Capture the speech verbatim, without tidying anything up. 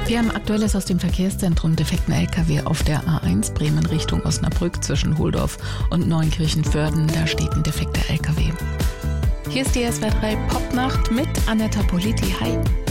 Wir haben Aktuelles aus dem Verkehrszentrum: defekten L K W auf der A eins Bremen Richtung Osnabrück zwischen Holdorf und Neunkirchen-Vörden. Da steht ein defekter L K W. Hier ist die S W R drei Popnacht mit Anetta Politi. Hi.